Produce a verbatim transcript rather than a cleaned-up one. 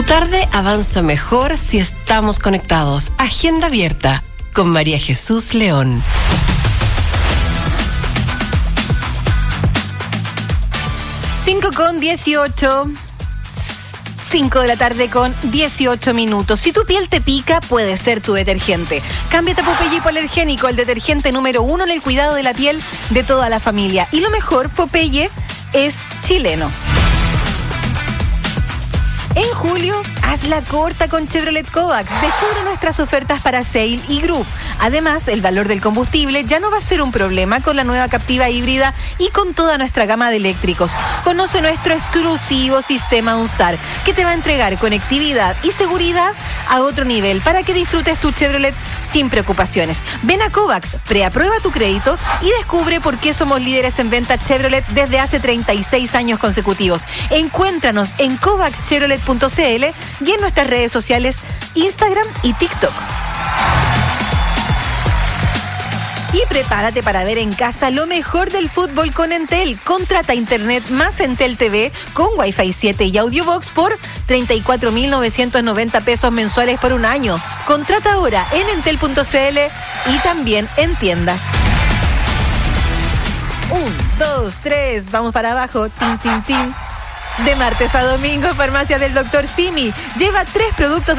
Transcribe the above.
tarde avanza mejor si estamos conectados. Agenda abierta con María Jesús León. cinco con dieciocho. cinco de la tarde con dieciocho minutos. Si tu piel te pica, puede ser tu detergente. Cámbiate a Popeye Hipoalergénico, el detergente número uno en el cuidado de la piel de toda la familia. Y lo mejor, Popeye es chileno. En julio, haz la corta con Chevrolet Kovacs. Descubre nuestras ofertas para Sail y Group. Además, el valor del combustible ya no va a ser un problema con la nueva Captiva híbrida y con toda nuestra gama de eléctricos. Conoce nuestro exclusivo sistema OnStar, que te va a entregar conectividad y seguridad a otro nivel para que disfrutes tu Chevrolet sin preocupaciones. Ven a Kovacs, preaprueba tu crédito y descubre por qué somos líderes en venta Chevrolet desde hace treinta y seis años consecutivos. Encuéntranos en kovacs chevrolet punto c l y en nuestras redes sociales Instagram y TikTok. Y prepárate para ver en casa lo mejor del fútbol con Entel. Contrata internet más Entel T V con Wi-Fi siete y Audiobox por treinta y cuatro mil novecientos noventa pesos mensuales por un año. Contrata ahora en entel punto c l y también en tiendas. Un, dos, tres, vamos para abajo. Tin, tin, tin. De martes a domingo, Farmacia del Doctor Simi. Lleva tres productos de